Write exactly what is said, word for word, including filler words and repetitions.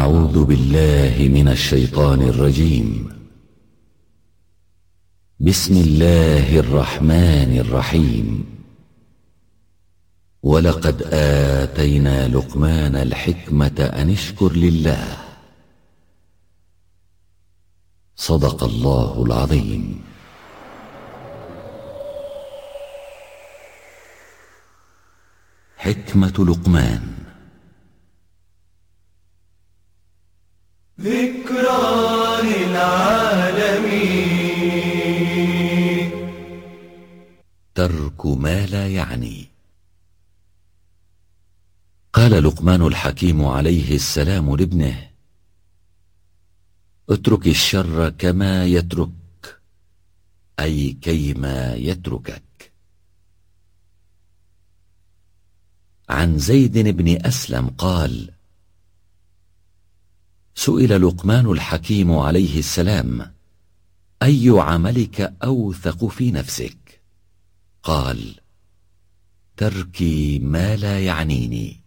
أعوذ بالله من الشيطان الرجيم. بسم الله الرحمن الرحيم. ولقد آتينا لقمان الحكمة أن اشكر لله. صدق الله العظيم. حكمة لقمان. ذكرى للعالمين. ترك ما لا يعني. قال لقمان الحكيم عليه السلام لابنه: اترك الشر كما يترك، أي كيما يتركك. عن زيد بن أسلم قال: سئل لقمان الحكيم عليه السلام: أي عملك أوثق في نفسك؟ قال: تركي ما لا يعنيني.